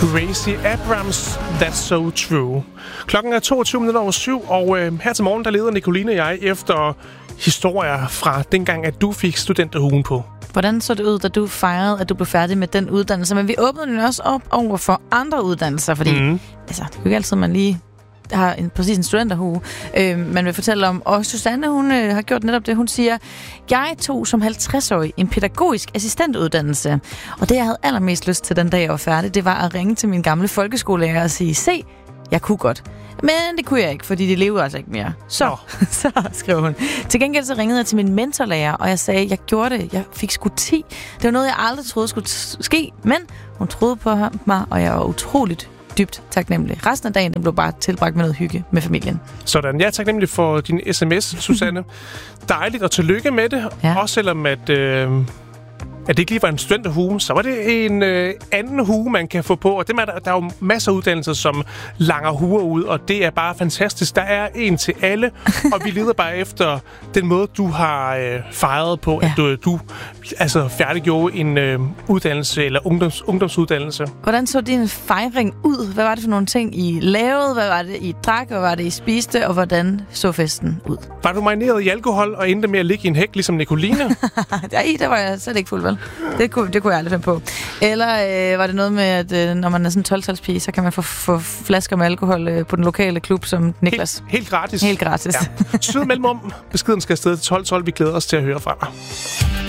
Gracie Abrams, That's So True. Klokken er 22:07, og her til morgen, der leder Nicoline og jeg efter historier fra dengang, at du fik studenterhuen på. Hvordan så det ud, da du fejrede, at du blev færdig med den uddannelse? Men vi åbnede den også op over for andre uddannelser, fordi altså, det er jo ikke altid, man lige har præcis en studenterhue. Man vil fortælle om, og Susanne, hun har gjort netop det. Hun siger, jeg tog som 50-årig en pædagogisk assistentuddannelse, og det, jeg havde allermest lyst til den dag, jeg var færdig, det var at ringe til min gamle folkeskolelærer og sige, se, jeg kunne godt. Men det kunne jeg ikke, fordi de lever altså ikke mere. Så skrev hun. Til gengæld så ringede jeg til min mentorlærer, og jeg sagde, jeg gjorde det. Jeg fik sgu 10. Det var noget, jeg aldrig troede skulle ske, men hun troede på mig, og jeg var utroligt dybt taknemmelig. Resten af dagen blev bare tilbragt med noget hygge med familien. Sådan. Jeg er taknemmelig for din sms, Susanne. Dejligt, og tillykke med det. Ja. Også selvom at det ikke lige var en studenterhue, så var det en anden hue, man kan få på. Og der er jo masser af uddannelser, som langer huer ud, og det er bare fantastisk. Der er en til alle, og vi leder bare efter den måde, du har fejret på, at du altså færdiggjorde en uddannelse eller ungdomsuddannelse. Hvordan så din fejring ud? Hvad var det for nogle ting, I lavede? Hvad var det, I drak? Hvad var det, I spiste? Og hvordan så festen ud? Var du marineret i alkohol og endte med at ligge i en hæk, ligesom Nicoline? Der var jeg slet ikke fuld, vel? Det kunne jeg aldrig finde på. Eller var det noget med, at når man er sådan en 12-talspige, så kan man få flasker med alkohol på den lokale klub, som Niklas? Helt gratis. Helt gratis. Ja. Syd mellemrum. Beskeden skal afsted til 12:12. Vi glæder os til at høre fra dig.